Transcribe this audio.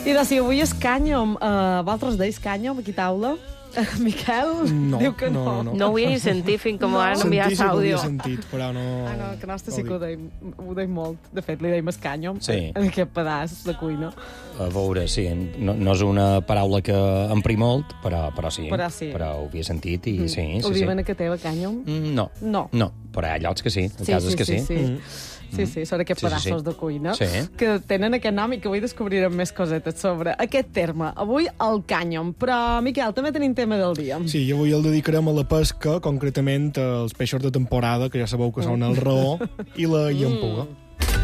I de si avui és cànyom, vosaltres deis cànyom aquí a taula? Miquel No, diu que no. No ho havia sentit fins que m'ho han enviat Sentir sí que ho àudio. havia sentit, però no... No, que nostre sí que ho deim molt. De fet, li deim escànyom en aquest pedaç de cuina. A veure, sí, no és una paraula que empri molt, però sí. Però ho havia sentit i sí. Ho diuen a que teva cànyom? No, però hi ha llocs que sí, a cases que sí. Sí, són aquests pedaços de cuina que tenen aquest nom i que avui descobrirem més cosetes sobre aquest terme. Avui el cànyom, però, Miquel, també tenim tema del dia. Sí, i avui el dedicarem a la pesca, concretament als peixos de temporada, que ja sabeu que són el raó i la llampuga.